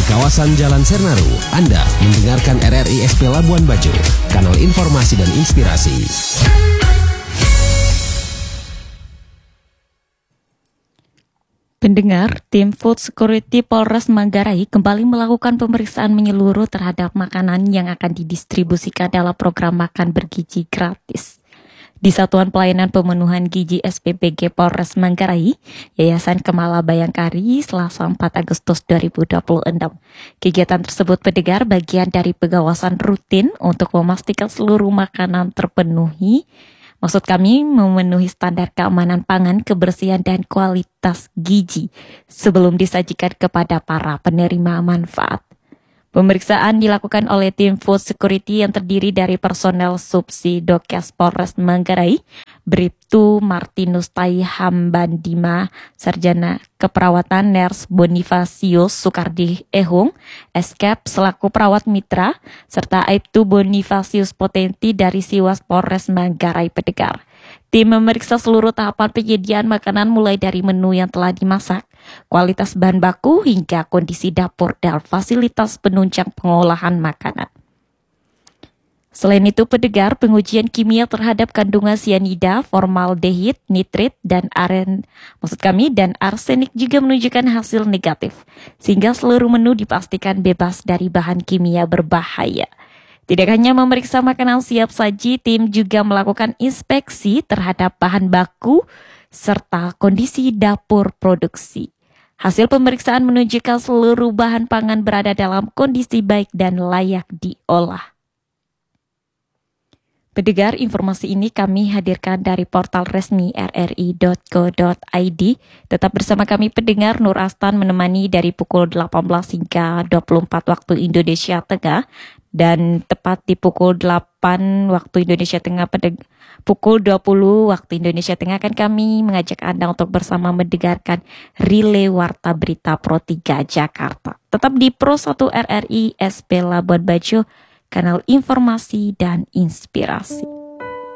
kawasan Jalan Sernaru, Anda mendengarkan RRI SP Labuan Bajo, kanal informasi dan inspirasi. Pendengar, tim Food Security Polres Manggarai kembali melakukan pemeriksaan menyeluruh terhadap makanan yang akan didistribusikan dalam program makan bergizi gratis. Di Satuan Pelayanan Pemenuhan Gizi SPBG Polres Manggarai, Yayasan Kemala Bayangkari, Selasa 4 Agustus 2026. Kegiatan tersebut pendengar bagian dari pengawasan rutin untuk memastikan seluruh makanan terpenuhi. Maksud kami memenuhi standar keamanan pangan, kebersihan, dan kualitas gizi sebelum disajikan kepada para penerima manfaat. Pemeriksaan dilakukan oleh tim Food Security yang terdiri dari personel Subsidokes Polres Manggarai, Bribtu Martinus Tai Hambandima, Sarjana Keperawatan Ners Bonifasius Sukardi Ehung, Eskap selaku perawat mitra, serta Aibtu Bonifasius Potenti dari Siwas Polres Manggarai pendengar. Tim memeriksa seluruh tahapan penyediaan makanan mulai dari menu yang telah dimasak, kualitas bahan baku hingga kondisi dapur dan fasilitas penunjang pengolahan makanan. Selain itu, pendengar, pengujian kimia terhadap kandungan sianida, formaldehid, nitrit, dan arsenik juga menunjukkan hasil negatif, sehingga seluruh menu dipastikan bebas dari bahan kimia berbahaya. Tidak hanya memeriksa makanan siap saji, tim juga melakukan inspeksi terhadap bahan baku serta kondisi dapur produksi. Hasil pemeriksaan menunjukkan seluruh bahan pangan berada dalam kondisi baik dan layak diolah. Pendengar, informasi ini kami hadirkan dari portal resmi rri.co.id. Tetap bersama kami pendengar, Nur Astan menemani dari pukul 18 hingga 24 waktu Indonesia Tengah. Dan tepat di pukul 8 waktu Indonesia Tengah, pukul 20 waktu Indonesia Tengah akan kami mengajak Anda untuk bersama mendengarkan Relay Warta Berita Pro 3 Jakarta. Tetap di Pro 1 RRI SP Labuan Bajo, kanal informasi dan inspirasi.